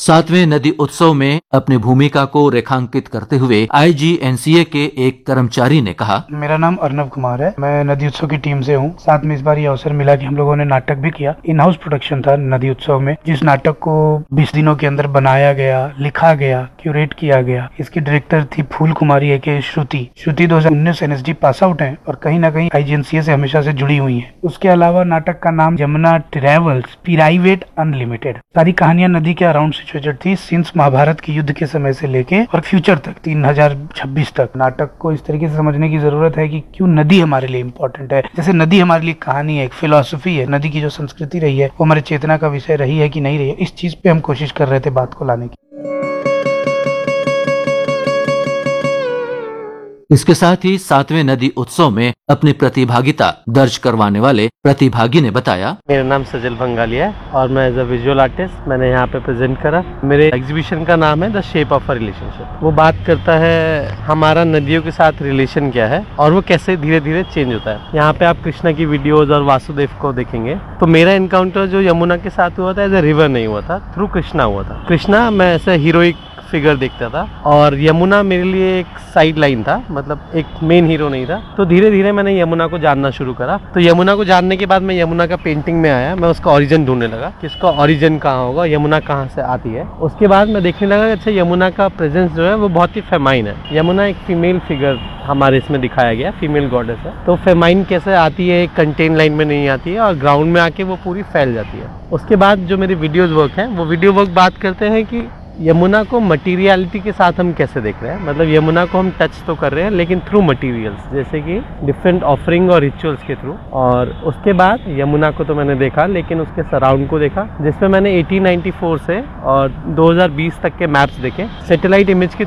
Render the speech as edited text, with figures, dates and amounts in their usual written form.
7वें नदी उत्सव में अपनी भूमिका को रेखांकित करते हुए IGNCA के एक कर्मचारी ने कहा, मेरा नाम अर्नव कुमार है। मैं नदी उत्सव की टीम से हूँ। साथ में इस बार ये अवसर मिला कि हम लोगों ने नाटक भी किया। इन हाउस प्रोडक्शन था नदी उत्सव में, जिस नाटक को 20 दिनों के अंदर बनाया गया, लिखा गया, क्यूरेट किया गया। इसकी डायरेक्टर थी फूल कुमारी है के श्रुति 2019 NSD पास आउट है और कहीं ना कहीं IGNCA से हमेशा से जुड़ी हुई है। उसके अलावा नाटक का नाम यमुना ट्रेवल्स प्राइवेट अनलिमिटेड। सारी कहानियां नदी के अराउंड सिचुएटेड थी सिंस महाभारत के युद्ध के समय से लेके और फ्यूचर तक 3026 तक। नाटक को इस तरीके से समझने की जरूरत है कि क्यों नदी हमारे लिए इम्पोर्टेंट है। जैसे नदी हमारे लिए कहानी है, एक फिलॉसफी है, नदी की जो संस्कृति रही है वो हमारे चेतना का विषय रही है कि नहीं रही है, इस चीज पे हम कोशिश कर रहे थे बात को लाने की। इसके साथ ही 7वें नदी उत्सव में अपनी प्रतिभागिता दर्ज करवाने वाले प्रतिभागी ने बताया, मेरा नाम सजल बंगालिया है और मैं एज अ विजुअल आर्टिस्ट मैंने यहाँ पे प्रेजेंट करा। मेरे एग्जीबिशन का नाम है the shape of a relationship. वो बात करता है हमारा नदियों के साथ रिलेशन क्या है और वो कैसे धीरे धीरे चेंज होता है। यहाँ पे आप कृष्णा की वीडियोज और वासुदेव को देखेंगे तो मेरा इनकाउंटर जो यमुना के साथ हुआ था एज अ रिवर नहीं हुआ था, थ्रू कृष्णा हुआ था। कृष्णा मैं ऐसे हीरोइक फिगर देखता था और यमुना मेरे लिए एक साइड लाइन था, मतलब एक मेन हीरो नहीं था। तो धीरे धीरे मैंने यमुना को जानना शुरू करा। तो यमुना को जानने के बाद मैं यमुना का पेंटिंग में आया, मैं उसका ओरिजिन ढूंढने लगा कि इसका ओरिजिन कहाँ होगा, यमुना कहाँ से आती है। उसके बाद मैं देखने लगा कि अच्छा यमुना का प्रेजेंस जो है वो बहुत ही फेमाइन है। यमुना एक फीमेल फिगर हमारे इसमें दिखाया गया, फीमेल गॉडेस है। तो फेमाइन कैसे आती है, एक कंटेन लाइन में नहीं आती है और ग्राउंड में आके वो पूरी फैल जाती है। उसके बाद जो मेरी वीडियोज वर्क है वो वीडियो वर्क बात करते हैं कि यमुना को मटेरियलिटी के साथ हम कैसे देख रहे हैं। मतलब यमुना को हम टच तो कर रहे हैं लेकिन थ्रू मटेरियल्स, जैसे कि डिफरेंट ऑफरिंग और रिचुअल्स के थ्रू। और उसके बाद यमुना को तो मैंने देखा लेकिन उसके सराउंड को देखा, जिसमें मैंने 1894 से और 2020 तक के मैप्स देखे। सैटेलाइट इमेज के